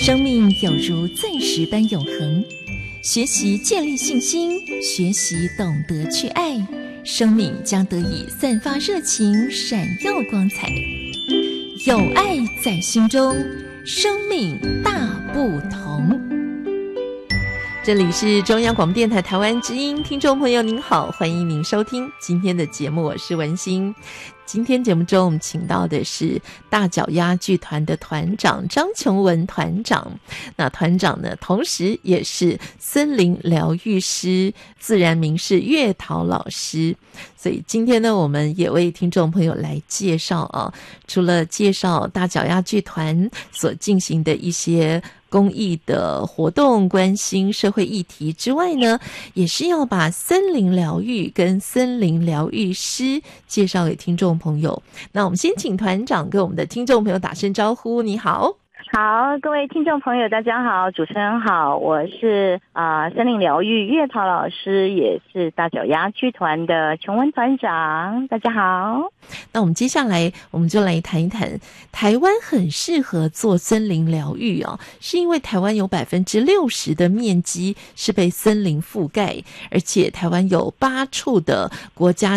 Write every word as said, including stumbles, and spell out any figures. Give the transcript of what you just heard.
生命有如钻石般永恒，学习建立信心，学习懂得去爱，生命将得以散发热情，闪耀光彩。有爱在心中，生命大不同。这里是中央广播电台台湾之音，听众朋友您好，欢迎您收听今天的节目，我是文心。今天节目中我们请到的是大脚丫剧团的团长张琼文团长，那团长呢同时也是森林疗愈师，自然名是月桃老师，所以今天呢我们也为听众朋友来介绍啊，除了介绍大脚丫剧团所进行的一些公益的活动，关心社会议题之外呢，也是要把森林疗愈跟森林疗愈师介绍给听众朋友。那我们先请团长跟我们的听众朋友打声招呼。你好。 好，各位听众朋友大家好，主持人好，我是啊、呃、森林疗愈月桃老师，也是大脚丫剧团的琼文团长，大家好。 那我们接下来我们就来谈一谈台湾很适合做森林疗愈哦，是因为台湾有百分之六十的面积是被森林覆盖，而且台湾有八处的国家